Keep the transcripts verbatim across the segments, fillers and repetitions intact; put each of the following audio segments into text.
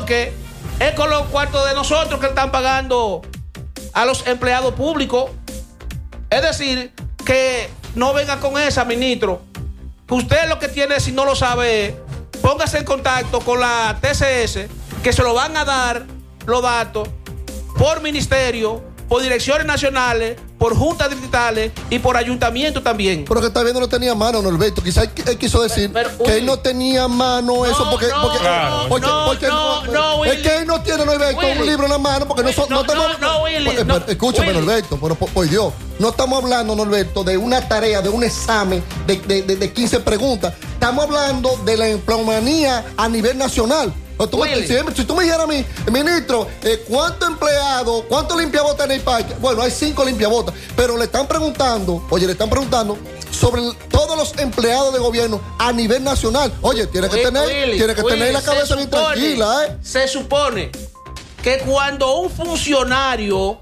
porque es con los cuartos de nosotros que están pagando a los empleados públicos. Es decir, que no venga con esa, ministro. Usted lo que tiene, si no lo sabe, póngase en contacto con la T C S, que se lo van a dar los datos por ministerio, por direcciones nacionales, por juntas distritales y por ayuntamiento también. Pero que está viendo no tenía mano, Norberto. Quizás él quiso decir pero, pero, que él no tenía mano no, eso porque... No, porque, claro. porque, no, porque no, no, es que él no tiene, Norberto, Willy. un libro en la mano porque no, no, no estamos... No, no, Willy, porque, no, pero, escúchame, Willy. Norberto, pero por, por Dios, no estamos hablando, Norberto, de una tarea, de un examen de, de, de, de quince preguntas. Estamos hablando de la empleomanía a nivel nacional. Tú me, si, si tú me dijeras a mí, ministro, eh, ¿cuántos empleados, cuántos limpiabotas en el parque? Bueno, hay cinco limpiabotas, pero le están preguntando, oye, le están preguntando sobre el, todos los empleados de gobierno a nivel nacional. Oye, tiene que tener, Willy, tiene que Willy, tener la cabeza bien tranquila, ¿eh? Se supone que cuando un funcionario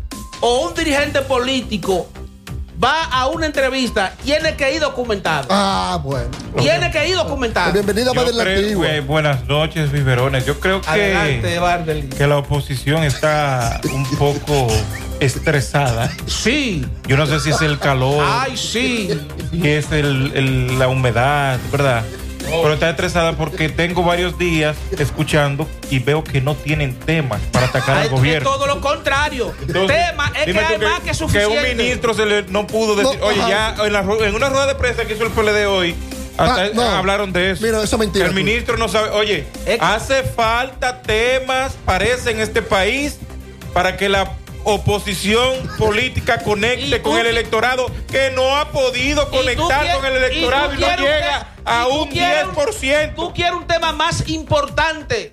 o un dirigente político va a una entrevista, tiene que ir documentado. Ah, bueno. Tiene que ir documentado. Bienvenida a la Antigua. Eh, buenas noches, Viverones. Yo creo que, Adelante, que la oposición está un poco estresada. Sí. Yo no sé si es el calor. Ay, sí. Si es el, el, la humedad, ¿verdad? Pero está estresada porque tengo varios días escuchando y veo que no tienen temas para atacar Ay, al gobierno. Es todo lo contrario. Entonces, tema es que hay más que suficiente. Que un ministro se le no pudo decir, no, oye, ajá. ya en, la, en una rueda de prensa que hizo el P L D hoy, hasta ah, no. hablaron de eso. Mira, eso es mentira. El ministro no sabe, oye, es que... hace falta temas, parece, en este país para que la oposición política conecte con el electorado que no ha podido conectar quieres, con el electorado y, y no llega que, a un diez por ciento. ciento. Tú quieres un tema más importante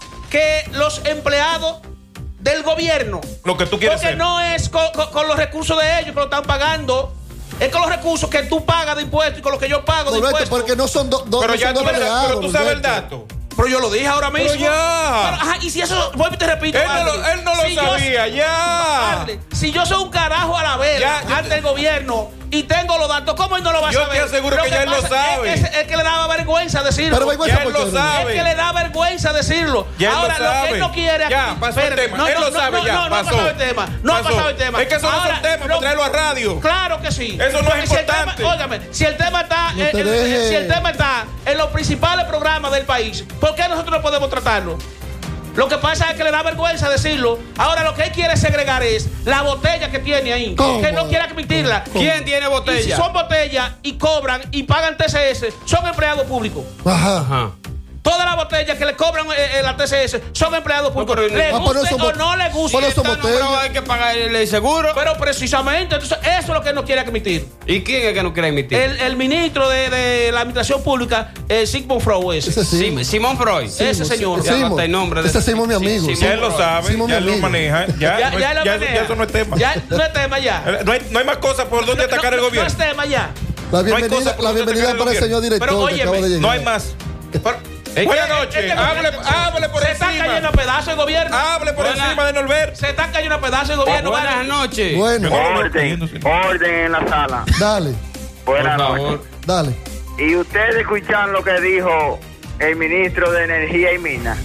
que los empleados del gobierno. Lo que tú quieres Porque ser. no es con, con, con los recursos de ellos que lo están pagando. Es con los recursos que tú pagas de impuestos y con los que yo pago de Norberto, impuestos. porque no son dos do, pero no ya son tú, dos pero, empleados, pero tú sabes Norberto. el dato. Pero yo lo dije ahora mismo. Pero ya. Pero, ajá, y si eso, vuelvo y te repito. Él no lo, él no lo si sabía, yo, ya. Padre, si yo soy un carajo a la vez ante te... el gobierno y tengo los datos, ¿cómo él no lo va a yo saber? Yo te aseguro que, que ya él lo sabe. Es, es, es que le daba vergüenza decirlo. Pero vergüenza ya él lo sabe. Es que le da vergüenza decirlo. Ya él ahora, lo, sabe. lo que él no quiere ya, aquí. pasó espérate, el tema. No, él no, lo no, sabe, no, ya. No, no pasó. ha pasado el tema. No pasó. ha pasado el tema. Es que eso ahora, no son temas para traerlo a radio. Claro que sí. Eso no es si importante. El tema, óigame, si el tema está, no en, el, si el tema está en los principales programas del país, ¿por qué nosotros no podemos tratarlo? Lo que pasa es que le da vergüenza decirlo. Ahora lo que él quiere segregar es la botella que tiene ahí. ¿Cómo? Que no quiere admitirla. ¿Cómo? ¿Quién tiene botella? Y si son botellas y cobran y pagan T C S, son empleados públicos. Ajá. Ajá. Todas las botellas que le cobran eh, eh, la T C S son empleados públicos. No, pero, le ah, guste pero o no le guste. pero eso Esta botella. no- Pero hay que pagar el seguro. Pero precisamente, entonces, eso es lo que él no quiere admitir. ¿Y quién es que no quiere emitir? El, el ministro de, de la Administración Pública, eh, Sigmund Freud, ese. Ese sí. Sim- Simón Freud. Ese señor. Ya no está el nombre de Ese Simón, mi Sí, amigo. sí, Sí. Ya él lo sabe, Simón, ya mi lo amigo. maneja. Ya, Ya, no, ya es, lo ya, maneja. ya eso no es tema. Ya no es tema ya. No hay, no hay más cosas por donde atacar no, el gobierno. No es tema ya. La No hay bienvenida, cosa por la donde bienvenida atacar para el el señor director Pero, que óyeme, acaba de llegar. No hay más. Pero- Es Buenas que- noches. es que- Hable, hable por Se está encima. cayendo a pedazos el gobierno. Hable por Buena- encima de Norbert. Se está cayendo a pedazos el gobierno. Buenas vale. noches. Bueno, Orden, orden en la sala. dale, Buenas Por noches. favor. dale. Y ustedes escuchan lo que dijo el ministro de Energía y Minas.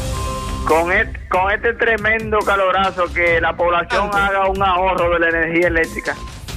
Con, et, con este tremendo calorazo que la población Alto. haga un ahorro de la energía eléctrica.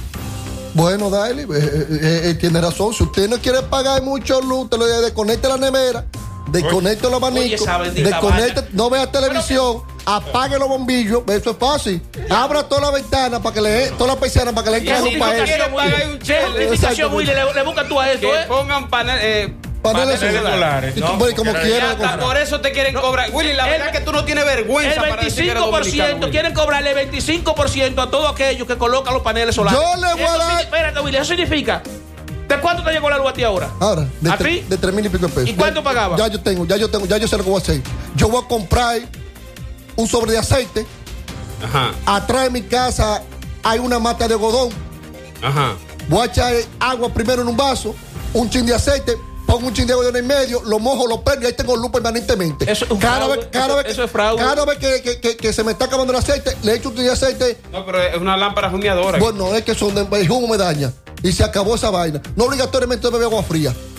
Bueno, dale, eh, eh, eh, tiene razón. Si usted no quiere pagar mucho luz, te lo desconecte la nevera, desconecte el Oye, abanico, esa bendita desconecte, vaina. no vea televisión, apague los bombillos, eso es fácil. Abra todas las ventanas para que le, todas las persianas para que le entre ¿Qué luz para justificación, eso. pagar Willy? un ¿Qué chele. justificación, Willy? Le, le buscas tú a esto, Que ¿eh? pongan panel, eh, Paneles Paneles solares. solares. Y No, como, y como porque quiera, ya está, comprar. por eso te quieren cobrar. Willy, la el- verdad es que tú no tienes vergüenza El para decir que eres veinticinco por ciento dominicano, Willy. quieren cobrarle veinticinco por ciento a todos aquellos que colocan los paneles solares. Yo le voy a Eso dar- signi- Espérate, Willy, eso significa. ¿De cuánto te llegó la luz a ti ahora? Ahora, de, ¿A tre- ti? de tres mil y pico de pesos. ¿Y cuánto Ya- pagaba? Ya yo tengo, ya yo tengo, ya yo sé lo que voy a hacer. Yo voy a comprar un sobre de aceite. Ajá, Atrás de mi casa hay una mata de algodón. ajá. Voy a echar agua primero en un vaso, un chin de aceite, pongo un chin de algodón en el medio, lo mojo, lo prendo y ahí tengo luz permanentemente. Eso es un cada fraude, vez, cada eso- vez, eso es fraude. Cada vez que, que- que- que se me está acabando el aceite, le echo un chin de aceite. No, pero es una lámpara humeadora. Bueno, es que son de, el humo me daña. Y se acabó esa vaina. No obligatoriamente bebe agua fría.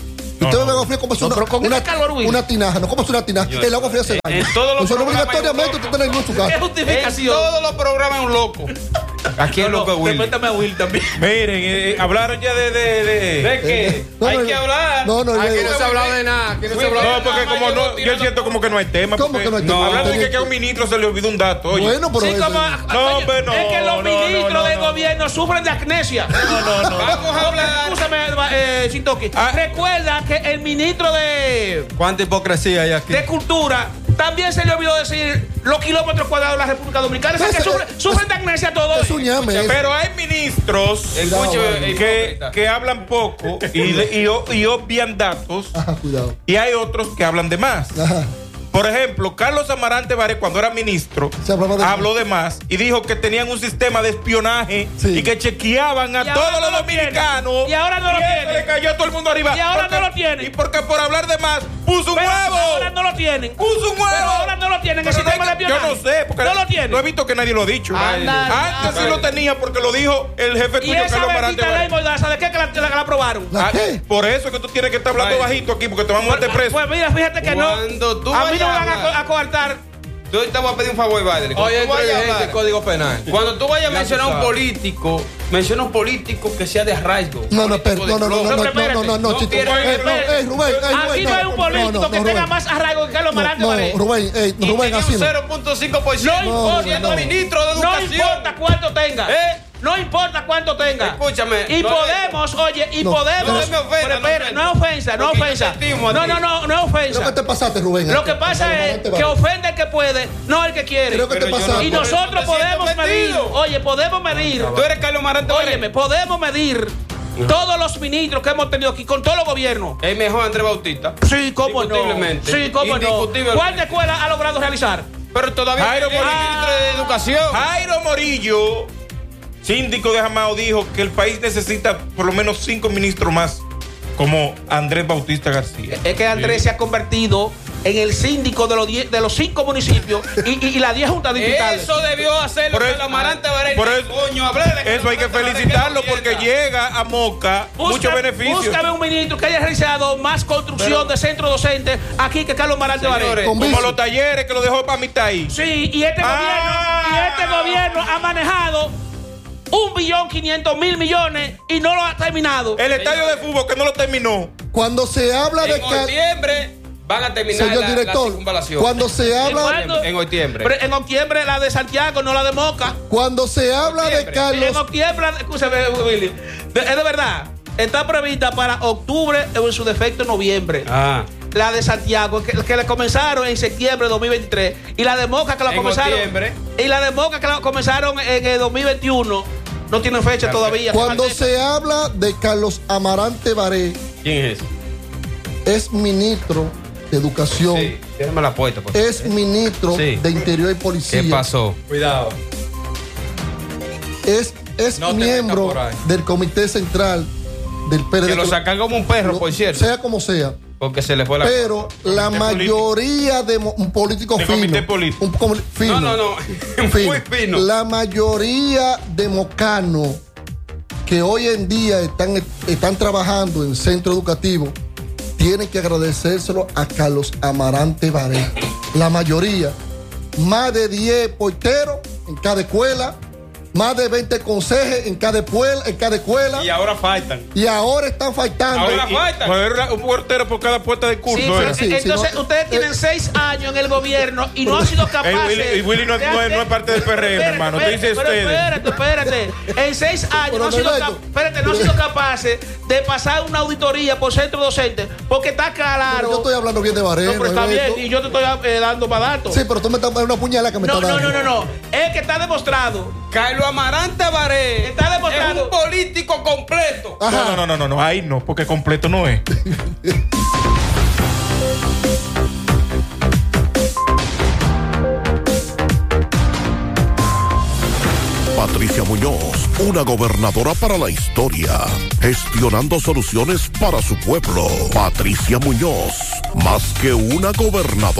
Y usted bebe agua fría como si No, una, pero con una, ese calor, Willy. una tinaja, no como si una tinaja. El agua fría se daña. en todos los Eso no programas obligatoriamente usted tiene luz en su ¿Qué casa. En justificación? todos los programas es un loco. Aquí es No, loco no, Willy. respétame a Will también. Miren, eh, hablaron ya de. de, de- ¿De qué? No, Hay no, que hablar. No, no, Aquí no. no se ha hablado de nada. Aquí no se ha hablado No, de porque nada. como no, yo siento como que no hay tema. ¿Cómo porque- que no hay No, tema? Hablando de que, Tiene- que a un ministro se le olvidó un dato. Oye. Bueno, pero Sí, eso- como, No, oye, pero no, es que los no, ministros no, no, del no. gobierno sufren de amnesia. No, no, no. Vamos a hablar. Escúchame, eh, Chintoki. Ah. Recuerda que el ministro de, ¿Cuánta hipocresía hay aquí? de Cultura también se le olvidó decir los kilómetros cuadrados de la República Dominicana. O sea, que Ese- sufren, sufren de amnesia todos. Es un ñame. eso. Pero hay ministros Escúcheme, que, hipócrita. que hablan poco y, de- y, o- y obvian datos, Ajá, cuidado. y hay otros que hablan de más. Ajá. Por ejemplo, Carlos Amarante Baré, cuando era ministro, Se hablaba de- habló de más y dijo que tenían un sistema de espionaje Sí. y que chequeaban a Y ahora todos no los lo tiene. dominicanos. Y ahora no lo eso tiene. le cayó a todo el mundo arriba. Y ahora Porque- no lo tiene. Y porque por hablar de más, puso un Pero huevo. ahora no lo tienen. Puso un huevo. Pero ahora no lo tienen. El Pero no sistema de hay que- espionaje. Yo no sé, porque no lo tienen. no he visto que nadie lo ha dicho. Anda, Antes sí lo tenía porque lo dijo el jefe Y tuyo, esa Carlos Amarante bendita ley Baré. Mordaza, ¿de qué que la, la, la aprobaron? ¿La Ah, qué? por eso que tú tienes que estar hablando Ay. bajito aquí, porque te vamos a meter preso. Pues mira, fíjate que no. Cuando tú A mí no vayas me van a a, co- hablar. a coartar. Yo te voy a pedir un favor, Biden. Cuando Oye, tú vayas a inteligente, hablar- Código Penal. Cuando tú vayas a Ya mencionar a tú un sabes. político, menciona un político que sea de arraigo. No, no, Político espera, de no, no, no, club. no, no, Espérate, no, no, no, no Chito. quiero- Eh, no, eh, Rubén, eh, Aquí Rubén, no hay un político no, no, que no, tenga Rubén. más arraigo que Carlos No, Amarante no, Baré. Rubén, eh, Y Rubén, tenía así un no. cero punto cinco por ciento. No importa, siendo no. ministro de No Educación. importa cuánto tenga. ¿Eh? No importa cuánto tenga. Escúchame, Y no podemos, oye, y No, podemos. no me ofenda, Pero no espera, ofenda. no es ofensa, no es Porque yo ofensa. te estimo a No, ti. no, no, no es Creo que ofensa. te pasaste, Rubén. Lo que pasa es que ofende el que puede, no el que quiere. Creo que te Pero yo no- pasaste. Y Por eso nosotros te siento podemos medir. ofendido. Oye, podemos medir. Tú eres Carlos Marante. Óyeme, podemos medir todos los ministros que hemos tenido aquí con todos los gobiernos. Es mejor Andrés Bautista. Sí, cómo no. Indiscutiblemente. Sí, cómo no. Indiscutiblemente. ¿Cuántas escuelas ha logrado realizar? Pero todavía Jairo tiene Morillo. ministro de Educación. Jairo Morillo, síndico de Jamao, dijo que el país necesita por lo menos cinco ministros más, como Andrés Bautista García. Es que Andrés se ha convertido en el síndico de los, diez- de los cinco municipios y, y- y las diez juntas distritales. Eso debió hacerlo Por eso- Carlos Marante Varela. por eso- Coño, hablé de Eso hay que Carlos Marante felicitarlo Varela, porque que llega a Moca Busca- muchos beneficios. Búscame un ministro que haya realizado más construcción de centros docentes aquí que Carlos Marante Señores, Varela. Con Como vicio. los talleres que lo dejó para mitad ahí. Sí, y este Ah. gobierno, y este gobierno ha manejado un billón quinientos mil millones y no lo ha terminado. El estadio de fútbol que no lo terminó. Cuando se habla de En que. octubre van a terminar Señor la, la director, circunvalación. cuando se habla, ¿Cuándo? En octubre. Pero en octubre la de Santiago, no la de Moca. cuando se habla de Octubre. Y en Carlos, octubre, escúchame, Willy, de- es de verdad, está prevista para octubre o en su defecto noviembre. Ah. La de Santiago, que, que le comenzaron en septiembre de dos mil veintitrés. Y la de Moca, que la En comenzaron. octubre. Y la de Moca, que la comenzaron en el dos mil veintiuno. No tienen fecha todavía. cuando se habla de Carlos Amarante Baré, ¿Quién es? es ministro de Educación, Sí, déjame la puerta. por favor. es ministro Sí. de Interior y Policía, ¿Qué pasó? Cuidado. es, es No te miembro metas por ahí. del Comité Central del P R D. Que lo sacan como un perro, Lo- por cierto. Sea como sea. Porque se le fue la. Pero la Comité mayoría de mo- un político De fino. comité político. Un com- fino. No, no, no. fino. Muy fino. La mayoría de mocanos que hoy en día están, están trabajando en centro educativo tienen que agradecérselo a Carlos Amarante Baré. La mayoría. Más de diez porteros en cada escuela. Más de veinte consejes en cada escuela. En cada escuela Y ahora faltan. y ahora están faltando. Ahora faltan. Pues era un portero por cada puerta de curso. Sí, pero era. sí, sí, entonces no, ustedes eh, tienen seis años en el gobierno y no han sido capaces. Ey, Willy- y Willy no- de no es- hacer- no es parte del P R M, Espérate, hermano. Te espérate, dice pero ustedes. Espérate, espérate. En seis años Pero no han sido, no, cap- no, espérate, no han sido capaces de pasar una auditoría por centro docente porque está claro. Pero yo estoy hablando bien de Baré. No, pero está bien y yo te estoy eh, dando más datos. Sí, pero tú me estás dando una puñalada que me No, estás no, dando. no, no, no. Es que está demostrado. Carlos Amarante Varé Está demostrado. es un político completo. Ajá. No, no, no, no, no, ahí no, porque completo no es. Patricia Muñoz, una gobernadora para la historia, gestionando soluciones para su pueblo. Patricia Muñoz, más que una gobernadora.